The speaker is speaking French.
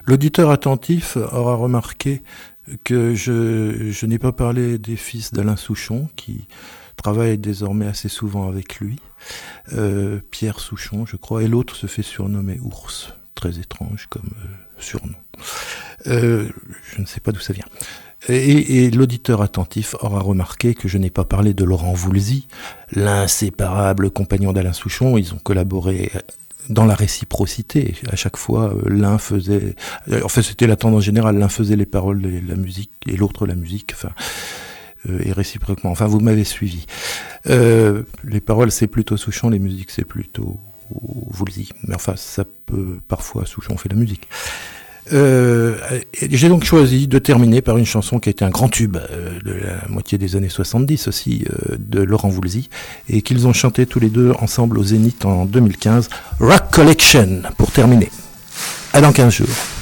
L'auditeur attentif aura remarqué que je n'ai pas parlé des fils d'Alain Souchon, qui travaille désormais assez souvent avec lui, Pierre Souchon, je crois, et l'autre se fait surnommer Ours, très étrange comme surnom. Je ne sais pas d'où ça vient. Et l'auditeur attentif aura remarqué que je n'ai pas parlé de Laurent Voulzy, l'inséparable compagnon d'Alain Souchon. Ils ont collaboré dans la réciprocité. À chaque fois, l'un faisait... Enfin, c'était la tendance générale. L'un faisait les paroles et la musique, et l'autre la musique. Enfin, et réciproquement. Enfin, vous m'avez suivi. Les paroles, c'est plutôt Souchon. Les musiques, c'est plutôt Voulzy. Mais enfin, ça peut... Parfois, Souchon fait la musique. J'ai donc choisi de terminer par une chanson qui a été un grand tube de la moitié des années 70 aussi, de Laurent Voulzy, et qu'ils ont chanté tous les deux ensemble au Zénith en 2015, Rock Collection, pour terminer. À dans 15 jours.